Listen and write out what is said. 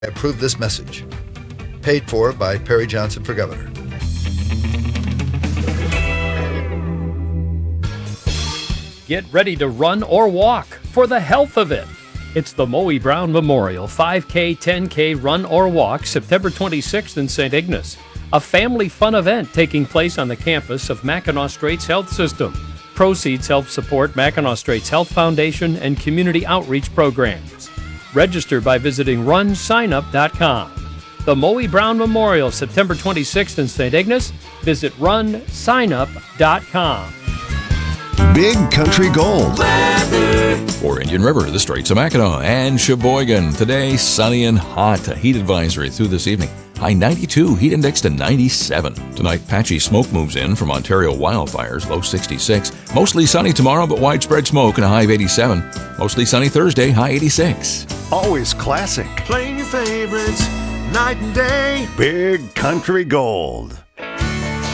Approve this message. Paid for by Perry Johnson for Governor. Get ready to run or walk for the health of it. It's the Moe Brown Memorial 5K, 10K Run or Walk, September 26th in St. Ignace. A family fun event taking place on the campus of Mackinac Straits Health System. Proceeds help support Mackinac Straits Health Foundation and community outreach programs. Register by visiting runsignup.com. The Moe Brown Memorial, September 26th in St. Ignace. Visit runsignup.com. Big Country Gold. For Indian River, the Straits of Mackinac, and Sheboygan. Today, sunny and hot. A heat advisory through this evening. High 92, heat index to 97. Tonight, patchy smoke moves in from Ontario wildfires, low 66. Mostly sunny tomorrow, but widespread smoke and a high of 87. Mostly sunny Thursday, high 86. Always classic. Playing your favorites night and day. Big Country Gold.